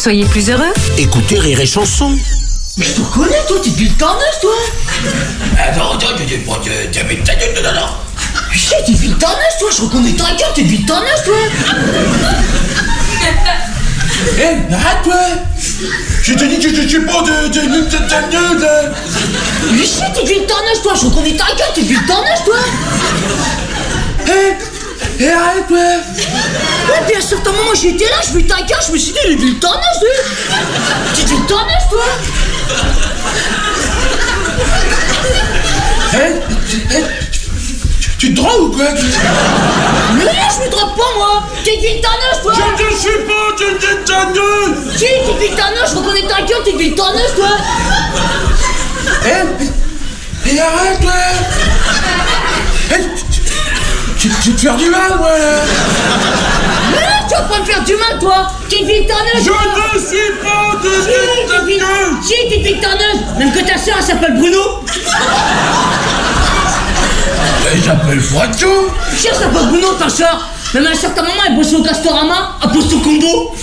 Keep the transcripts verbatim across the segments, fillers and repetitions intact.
soyez plus heureux. Écoutez Rire et Chanson. Mais je te reconnais, toi, t'es de Villetarneuse, toi. Attends, attends, tu t'habites ta gueule, non, non. Je sais, t'es de Villetarneuse, toi, je reconnais ta gueule, t'es de Villetarneuse, toi. Hé, hey, arrête, toi. Je te dis que je suis pas de de Villetarneuse, là. Je sais, t'es de Villetarneuse, toi, je reconnais ta gueule, t'es de Villetarneuse, toi. Hé, hey, hé, hey, arrête, toi. Ouais, puis à un certain moment, j'étais là, je vis ta gueule, je me suis dit, il est de Villetarneuse, lui. T'es de Villetarneuse, toi. Hé, hey, hey, tu te drogues ou quoi? Mais non, je me drogue pas, moi. T'es de Villetarneuse, toi. Je ne suis pas de Villetarneuse. Si, t'es de Villetarneuse, je reconnais ta gueule, t'es de Villetarneuse, toi. Hé, hey, arrête, toi. Hé, hey, tu vas te faire du mal, moi, là. Mais non, tu vas pas me faire du mal, toi. T'es de Villetarneuse. Je ne suis pas de Villetarneuse. Si, t'es de Villetarneuse. Même que ta sœur, elle s'appelle Bruno. Elle s'appelle Froidou. Si, elle s'appelle Bruno, ta sœur. Même à un certain moment, elle bosse au Castorama, elle pose son combo.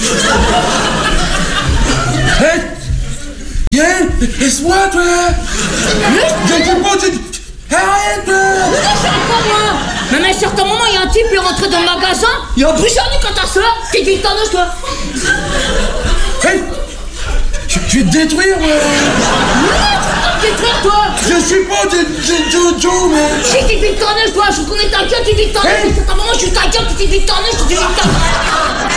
Hé, hey, laisse-moi, toi. Je ne suis pas de... Arrête, toi. Mais non, j'arrête pas, moi. Même à un certain moment, il y a un type, il est rentré dans le magasin, il a pris sa nuque à ta sœur. T'es de Villetarneuse, toi. Hé, hey, je, je vais te détruire, moi. Mais non, tu vas pas te détruire, toi. Je suis pas de, de Jojo, mais... Si, t'es de Villetarneuse, toi. Je reconnais ta gueule, t'es de Villetarneuse. Hey. À un certain moment, je suis ta gueule, t'es de Villetarneuse, t'es de Villetarneuse.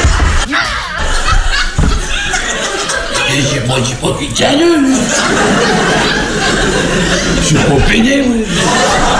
J'ai pas dit pas de Villetarneuse. Je suis pas pédé, moi.